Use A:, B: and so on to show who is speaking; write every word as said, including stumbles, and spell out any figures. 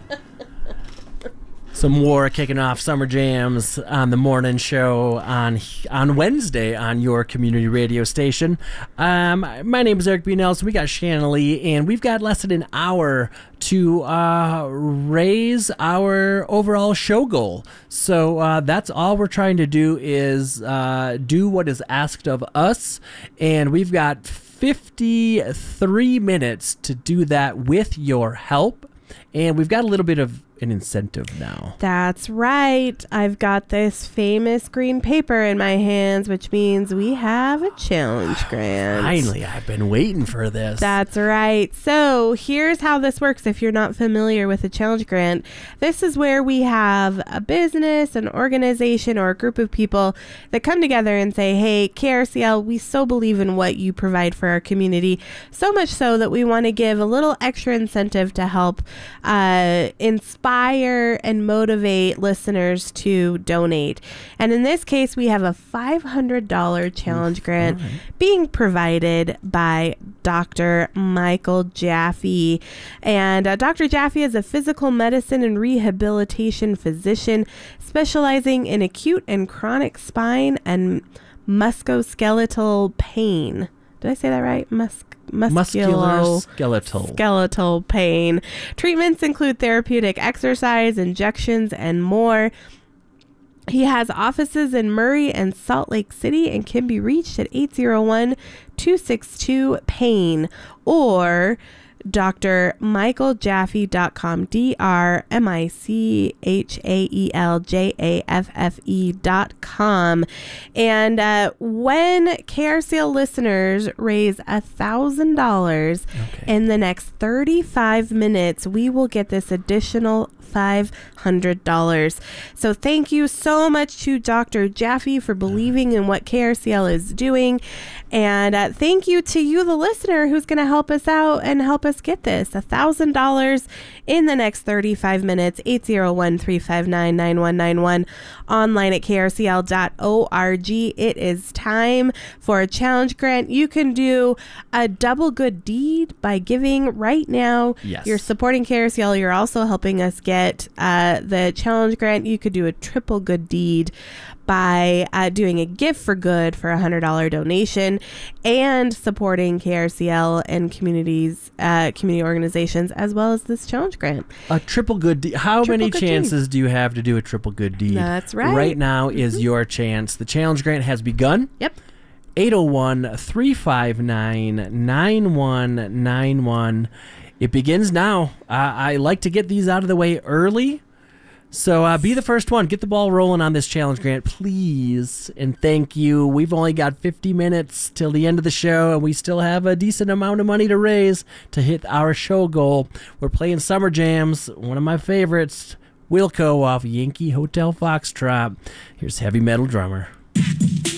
A: Some war kicking off Summer Jams on the morning show on on Wednesday on your community radio station. Um, my name is Eric B. Nelson. We got Shannon Lee, and we've got less than an hour to uh, raise our overall show goal. So uh, that's all we're trying to do is uh, do what is asked of us, and we've got fifty-three minutes to do that with your help, and we've got a little bit of an incentive now.
B: That's right. I've got this famous green paper in my hands, which means we have a challenge grant.
A: Finally, I've been waiting for this.
B: That's right. So here's how this works if you're not familiar with a challenge grant. This is where we have a business, an organization, or a group of people that come together and say, hey, K R C L, we so believe in what you provide for our community, so much so that we want to give a little extra incentive to help uh, inspire and motivate listeners to donate. And in this case, we have a five hundred dollars challenge grant right. being provided by Doctor Michael Jaffe. And uh, Doctor Jaffe is a physical medicine and rehabilitation physician specializing in acute and chronic spine and musculoskeletal pain. Did I say that right? Mus- musculo-
A: skeletal
B: skeletal pain. Treatments include therapeutic exercise, injections, and more. He has offices in Murray and Salt Lake City and can be reached at eight oh one, two six two, pain or D R michael jaffe dot com, D R M I C H A E L J A F F E dot com. And uh, when K R C L listeners raise one thousand dollars okay. in the next thirty-five minutes, we will get this additional five hundred dollars. So thank you so much to Doctor Jaffe for believing in what K R C L is doing. And uh, thank you to you, the listener, who's going to help us out and help us get this one thousand dollars in the next thirty-five minutes. eight oh one, three five nine, nine one nine one, online at k r c l dot org. It is time for a challenge grant. You can do a double good deed by giving right now.
A: Yes.
B: You're supporting K R C L. You're also helping us get uh, the challenge grant. You could do a triple good deed by uh, doing a gift for good for a one hundred dollars donation and supporting K R C L and communities, uh, community organizations, as well as this challenge grant.
A: A triple good deed. How
B: triple
A: many chances
B: deed.
A: do you have to do a triple good deed?
B: That's right.
A: Right now
B: mm-hmm.
A: is your chance. The challenge grant has begun.
B: Yep.
A: eight oh one, three five nine, nine one nine one. It begins now. Uh, I like to get these out of the way early. So uh, be the first one. Get the ball rolling on this challenge grant, please. And thank you. We've only got fifty minutes till the end of the show, and we still have a decent amount of money to raise to hit our show goal. We're playing Summer Jams, one of my favorites, Wilco off Yankee Hotel Foxtrot. Here's Heavy Metal Drummer.